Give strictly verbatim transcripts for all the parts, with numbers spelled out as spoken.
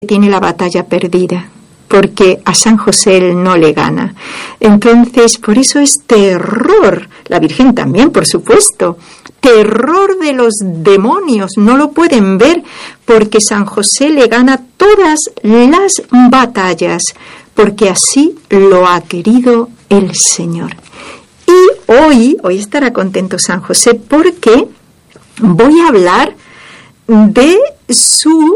tiene la batalla perdida, porque a San José él no le gana. Entonces, por eso es terror, la Virgen también, por supuesto, terror de los demonios, no lo pueden ver, porque San José le gana todas las batallas, porque así lo ha querido el Señor. Y hoy, hoy estará contento San José, porque voy a hablar de su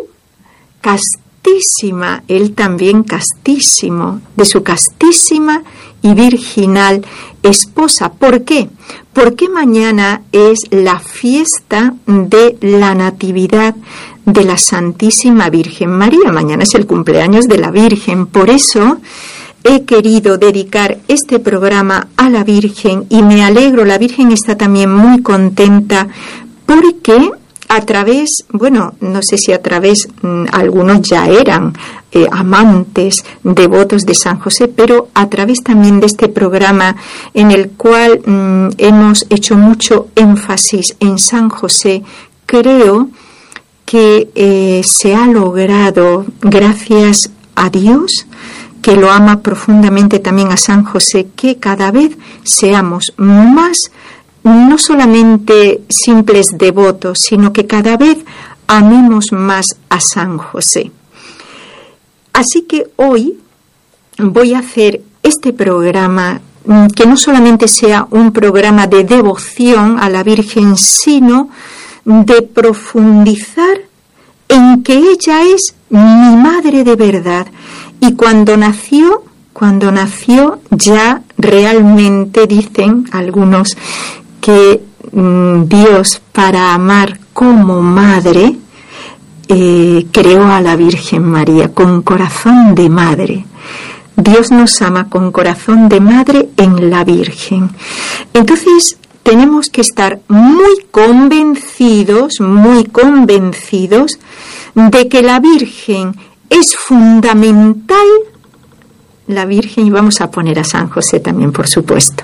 castísima, él también castísimo, de su castísima y virginal esposa. ¿Por qué? Porque mañana es la fiesta de la Natividad de la Santísima Virgen María. Mañana es el cumpleaños de la Virgen. Por eso he querido dedicar este programa a la Virgen y me alegro, la Virgen está también muy contenta porque a través, bueno, no sé si a través, mmm, algunos ya eran eh, amantes, devotos de San José, pero a través también de este programa en el cual mmm, hemos hecho mucho énfasis en San José, creo que eh, se ha logrado, gracias a Dios, que lo ama profundamente también a San José, que cada vez seamos más, no solamente simples devotos, sino que cada vez amemos más a San José. Así que hoy voy a hacer este programa que no solamente sea un programa de devoción a la Virgen, sino de profundizar en que ella es mi madre de verdad. Y cuando nació, cuando nació ya realmente dicen algunos que mmm, Dios, para amar como madre, eh, creó a la Virgen María con corazón de madre. Dios nos ama con corazón de madre en la Virgen. Entonces tenemos que estar muy convencidos, muy convencidos de que la Virgen es fundamental. La Virgen, y vamos a poner a San José también, por supuesto,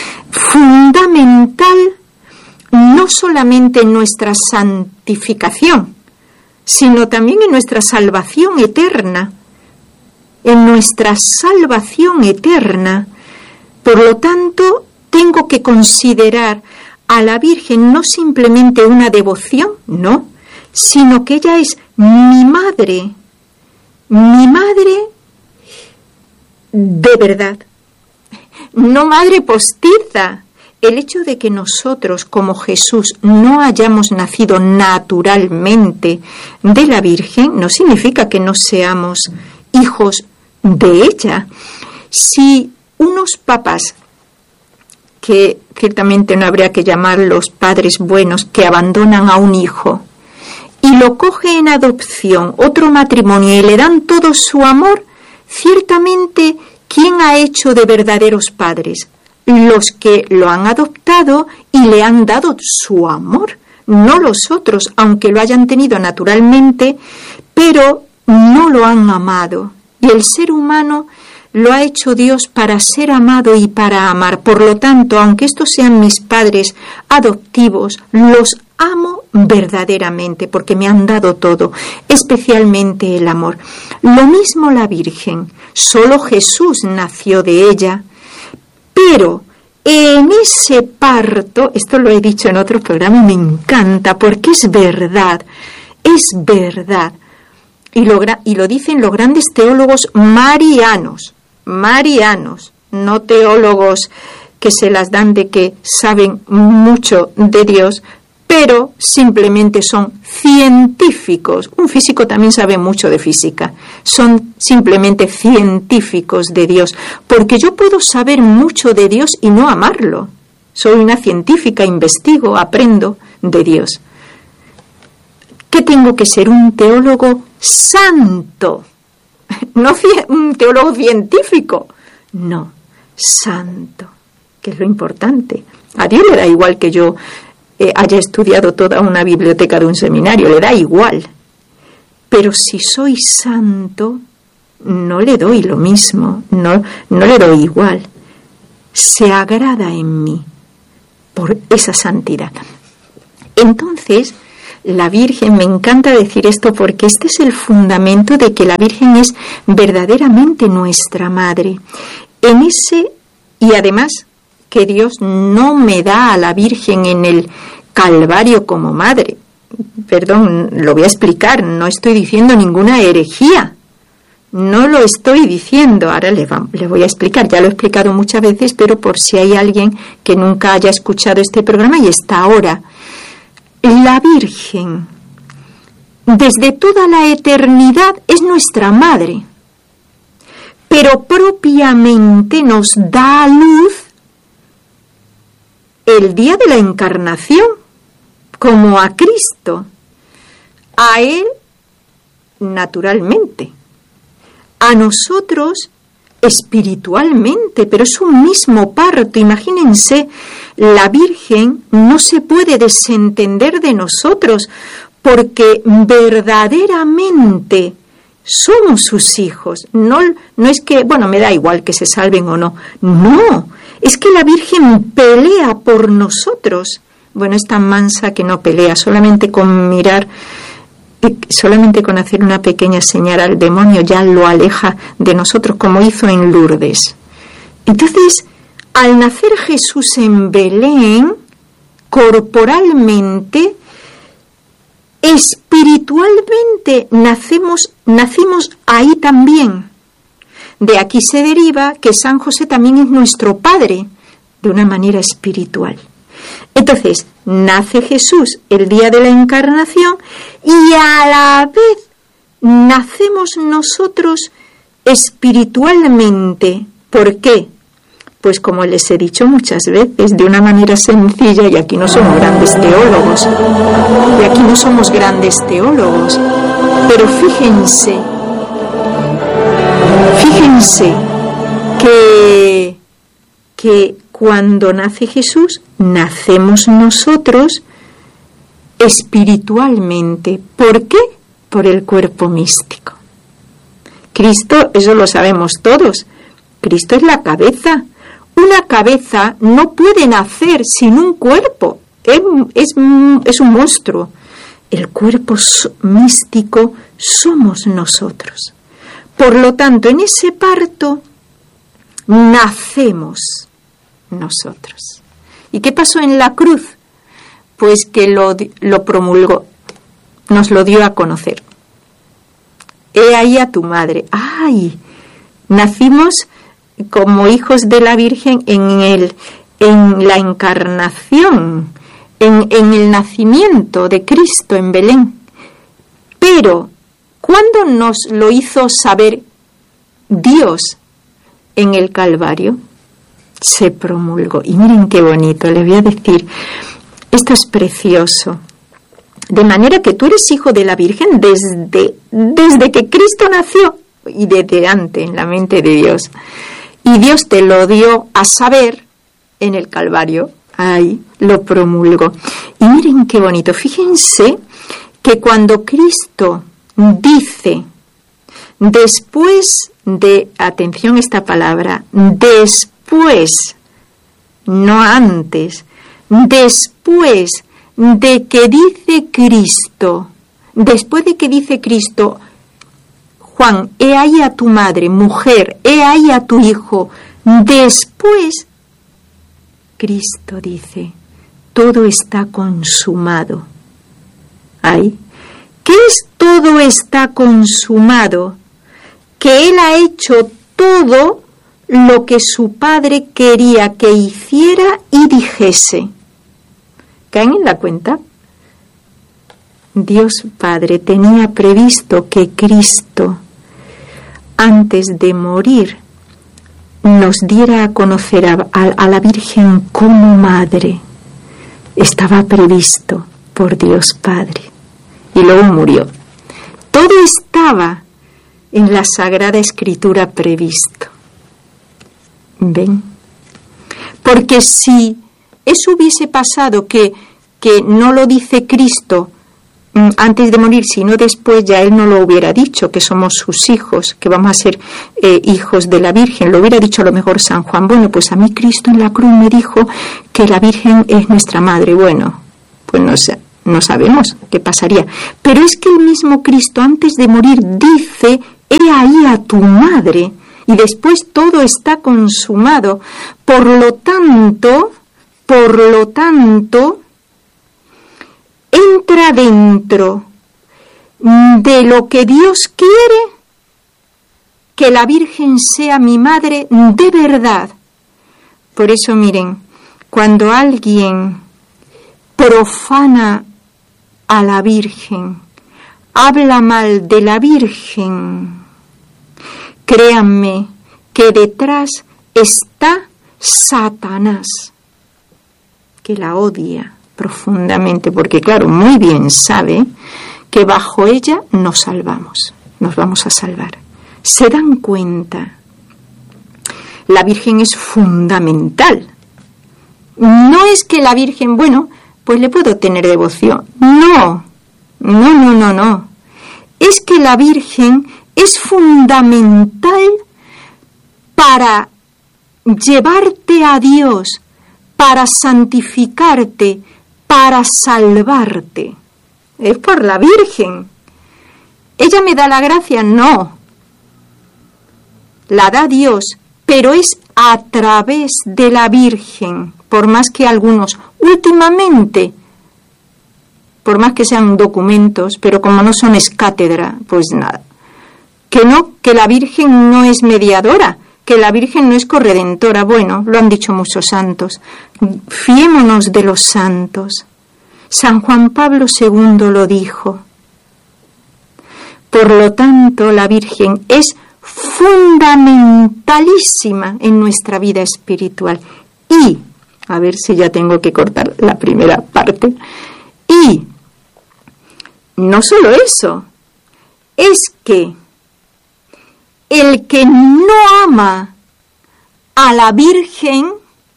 fundamental no solamente en nuestra santificación, sino también en nuestra salvación eterna, en nuestra salvación eterna. Por lo tanto, tengo que considerar a la Virgen no simplemente una devoción, no, sino que ella es mi madre, mi madre de verdad, no madre postiza. El hecho de que nosotros, como Jesús, no hayamos nacido naturalmente de la Virgen, no significa que no seamos hijos de ella. Si unos papás, que ciertamente no habría que llamarlos padres buenos, que abandonan a un hijo y lo coge en adopción otro matrimonio y le dan todo su amor, ciertamente, ¿quién ha hecho de verdaderos padres? Los que lo han adoptado y le han dado su amor, no los otros, aunque lo hayan tenido naturalmente, pero no lo han amado. Y el ser humano lo ha hecho Dios para ser amado y para amar. Por lo tanto, aunque estos sean mis padres adoptivos, los amo verdaderamente porque me han dado todo, especialmente el amor. Lo mismo la Virgen, solo Jesús nació de ella, pero en ese parto, esto lo he dicho en otro programa y me encanta porque es verdad, es verdad, y lo, y lo dicen los grandes teólogos marianos, marianos, no teólogos que se las dan de que saben mucho de Dios, pero simplemente son científicos. Un físico también sabe mucho de física. Son simplemente científicos de Dios. Porque yo puedo saber mucho de Dios y no amarlo. Soy una científica, investigo, aprendo de Dios. ¿Qué tengo que ser? Un teólogo santo. No un teólogo científico. No, santo, que es lo importante. A Dios le da igual que yo Eh, haya estudiado toda una biblioteca de un seminario, le da igual. Pero si soy santo, no le doy lo mismo, no, no le doy igual. Se agrada en mí por esa santidad. Entonces, la Virgen, me encanta decir esto porque este es el fundamento de que la Virgen es verdaderamente nuestra madre. En ese, y además que Dios no me da a la Virgen en el Calvario como madre. Perdón, lo voy a explicar, no estoy diciendo ninguna herejía. No lo estoy diciendo, ahora le, va, le voy a explicar, ya lo he explicado muchas veces, pero por si hay alguien que nunca haya escuchado este programa y está ahora. La Virgen, desde toda la eternidad, es nuestra madre, pero propiamente nos da a luz el día de la encarnación, como a Cristo, a Él naturalmente, a nosotros espiritualmente, pero es un mismo parto. Imagínense, la Virgen no se puede desentender de nosotros porque verdaderamente somos sus hijos. No, no es que, bueno, me da igual que se salven o no. No, es que la Virgen pelea por nosotros. Bueno, es tan mansa que no pelea, solamente con mirar, solamente con hacer una pequeña señal al demonio ya lo aleja de nosotros, como hizo en Lourdes. Entonces, al nacer Jesús en Belén, corporalmente, espiritualmente nacemos, nacimos ahí también. De aquí se deriva que San José también es nuestro padre, de una manera espiritual. Entonces, nace Jesús el día de la encarnación y a la vez nacemos nosotros espiritualmente. ¿Por qué? Pues como les he dicho muchas veces, de una manera sencilla, y aquí no somos grandes teólogos, y aquí no somos grandes teólogos, pero fíjense, fíjense que, que cuando nace Jesús, nacemos nosotros espiritualmente. ¿Por qué? Por el cuerpo místico. Cristo, eso lo sabemos todos, Cristo es la cabeza. Una cabeza no puede nacer sin un cuerpo, es, es, es un monstruo. El cuerpo místico somos nosotros. Por lo tanto, en ese parto nacemos nosotros. ¿Y qué pasó en la cruz? Pues que lo, lo promulgó, nos lo dio a conocer. He ahí a tu madre. ¡Ay! Nacimos como hijos de la Virgen en el, en la encarnación, en, en el nacimiento de Cristo en Belén. Pero, ¿cuándo nos lo hizo saber Dios en el Calvario? Se promulgó. Y miren qué bonito, les voy a decir, esto es precioso. De manera que tú eres hijo de la Virgen desde, desde que Cristo nació y desde antes en la mente de Dios. Y Dios te lo dio a saber en el Calvario. Ahí lo promulgó. Y miren qué bonito. Fíjense que cuando Cristo dice, después de, atención a esta palabra, después, no antes, después de que dice Cristo, después de que dice Cristo, Juan, he ahí a tu madre, mujer, he ahí a tu hijo. Después, Cristo dice, todo está consumado. ¿Ay? ¿Qué es todo está consumado? Que Él ha hecho todo lo que su Padre quería que hiciera y dijese. ¿Caen en la cuenta? Dios Padre tenía previsto que Cristo, antes de morir, nos diera a conocer a, a, a la Virgen como madre. Estaba previsto por Dios Padre. Y luego murió. Todo estaba en la Sagrada Escritura previsto. ¿Ven? Porque si eso hubiese pasado, que, que no lo dice Cristo antes de morir, sino después, ya Él no lo hubiera dicho, que somos sus hijos, que vamos a ser eh, hijos de la Virgen. Lo hubiera dicho a lo mejor San Juan. Bueno, pues a mí Cristo en la cruz me dijo que la Virgen es nuestra madre. Bueno, pues no sé, no sabemos qué pasaría. Pero es que el mismo Cristo, antes de morir, dice: he ahí a tu madre, y después todo está consumado. Por lo tanto, por lo tanto, entra dentro de lo que Dios quiere, que la Virgen sea mi madre de verdad. Por eso, miren, cuando alguien profana a la Virgen, habla mal de la Virgen, créanme que detrás está Satanás, que la odia profundamente, porque claro, muy bien sabe que bajo ella nos salvamos, nos vamos a salvar. ¿Se dan cuenta? La Virgen es fundamental. No es que la Virgen, bueno, pues le puedo tener devoción. No, no, no, no, no. Es que la Virgen es fundamental para llevarte a Dios, para santificarte, para salvarte. Es por la Virgen. ¿Ella me da la gracia? No. La da Dios, pero es a través de la Virgen, por más que algunos, últimamente, por más que sean documentos, pero como no son es cátedra, pues nada. Que no, que la Virgen no es mediadora, que la Virgen no es corredentora. Bueno, lo han dicho muchos santos. Fiémonos de los santos. San Juan Pablo segundo lo dijo. Por lo tanto, la Virgen es fundamentalísima en nuestra vida espiritual. Y, a ver si ya tengo que cortar la primera parte, y no solo eso, es que el que no ama a la Virgen,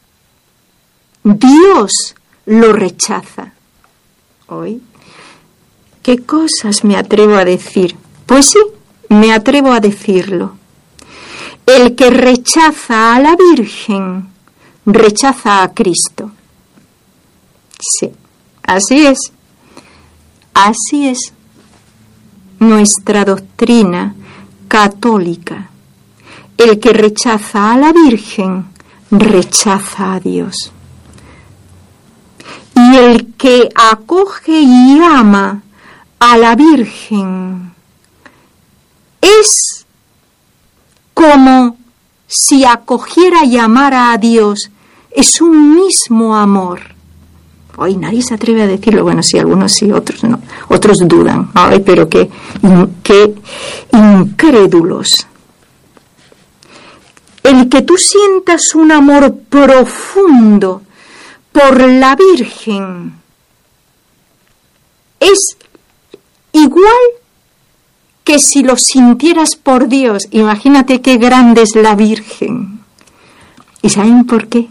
Dios lo rechaza. ¿Hoy? ¿Qué cosas me atrevo a decir? Pues sí, me atrevo a decirlo. El que rechaza a la Virgen, rechaza a Cristo. Sí, así es. Así es nuestra doctrina católica. El que rechaza a la Virgen, rechaza a Dios. Y el que acoge y ama a la Virgen es como si acogiera y amara a Dios. Es un mismo amor. Hoy nadie se atreve a decirlo. Bueno, sí, algunos sí, otros no. Otros dudan. Ay, pero qué, qué incrédulos. El que tú sientas un amor profundo por la Virgen es igual que si lo sintieras por Dios. Imagínate qué grande es la Virgen. ¿Y saben por qué?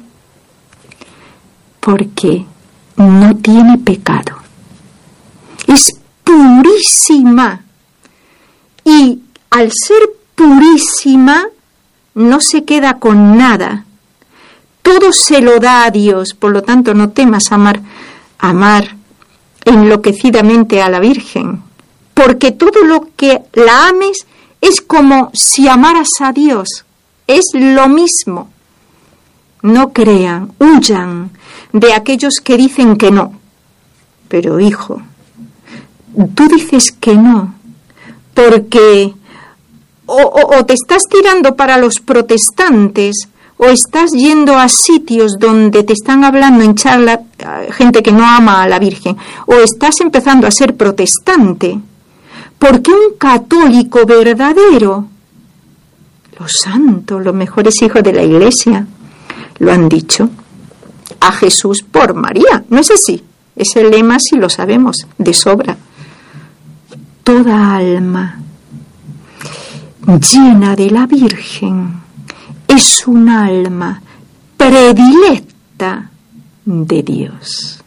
Porque no tiene pecado. Es purísima. Y al ser purísima, no se queda con nada. Todo se lo da a Dios. Por lo tanto, no temas amar, amar enloquecidamente a la Virgen. Porque todo lo que la ames es como si amaras a Dios. Es lo mismo. No crean, huyan de aquellos que dicen que no. Pero, hijo, tú dices que no porque o, o, o te estás tirando para los protestantes o estás yendo a sitios donde te están hablando en charla gente que no ama a la Virgen, o estás empezando a ser protestante. Porque un católico verdadero, los santos, los mejores hijos de la Iglesia, lo han dicho, a Jesús por María. ¿No es así? Ese lema sí lo sabemos de sobra. Toda alma llena de la Virgen es un alma predilecta de Dios.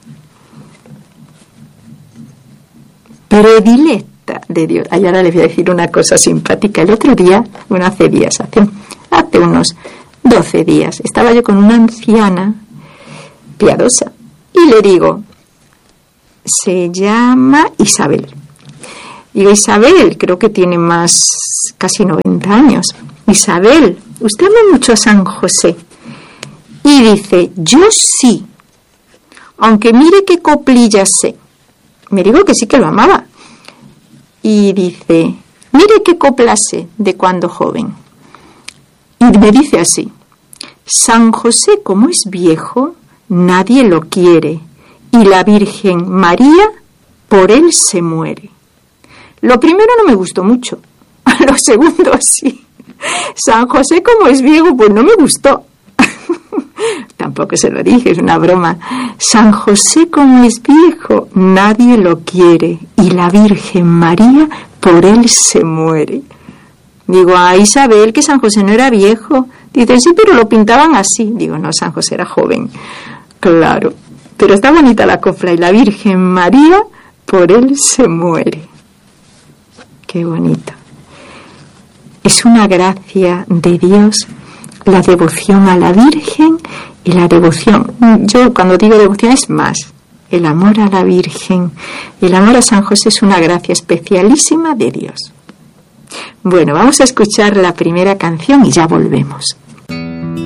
Predilecta de Dios. Ay, ahora les voy a decir una cosa simpática. El otro día, bueno, hace días, hace, hace unos doce días, estaba yo con una anciana piadosa y le digo, se llama Isabel. Digo, Isabel, creo que tiene más, casi noventa años. Isabel, usted ama mucho a San José. Y dice, yo sí, aunque mire qué coplillas sé. Me digo que sí que lo amaba. Y dice, mire qué coplas sé de cuando joven. Y me dice así, San José como es viejo, nadie lo quiere, y la Virgen María por él se muere. Lo primero no me gustó mucho, lo segundo sí. San José como es viejo, pues no me gustó. Tampoco se lo dije, es una broma. San José como es viejo, nadie lo quiere, y la Virgen María por él se muere. Digo, a Isabel, que San José no era viejo. Dice, sí, pero lo pintaban así. Digo, no, San José era joven. Claro, pero está bonita la copla, y la Virgen María por él se muere. Qué bonito. Es una gracia de Dios la devoción a la Virgen y la devoción, yo cuando digo devoción es más, el amor a la Virgen, el amor a San José es una gracia especialísima de Dios. Bueno, vamos a escuchar la primera canción y ya volvemos.